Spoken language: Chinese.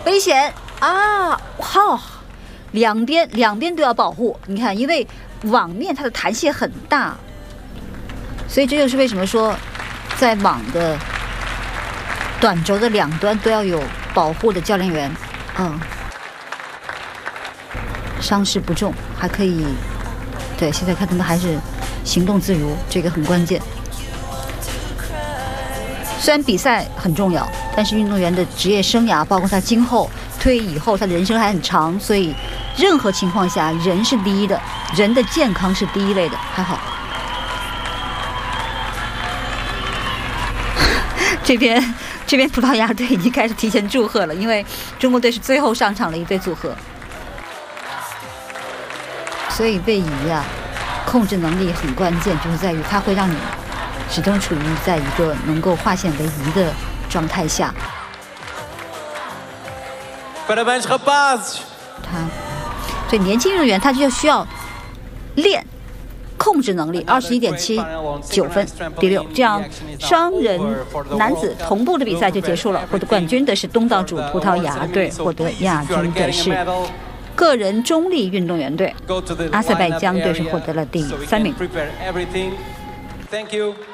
危险啊！好，两边都要保护。你看，因为网面它的弹性很大，所以这就是为什么说，在网的短轴的两端都要有保护的教练员。伤势不重，还可以。对，现在看他们还是行动自如，这个很关键。虽然比赛很重要，但是运动员的职业生涯，包括他今后退役以后，他的人生还很长，所以任何情况下，人是第一的，人的健康是第一位的。还好，这边葡萄牙队已经开始提前祝贺了，因为中国队是最后上场的一对组合，所以位移控制能力很关键，就是在于它会让你始终处于在一个能够划线为移的状态下。所以年轻运动员他就需要练控制能力，21.79分，第6。这样双人男子同步的比赛就结束了，获得冠军的是东道主葡萄牙队，获得亚军的是个人中立运动员队，阿塞拜疆队是获得了第3名。 Thank you.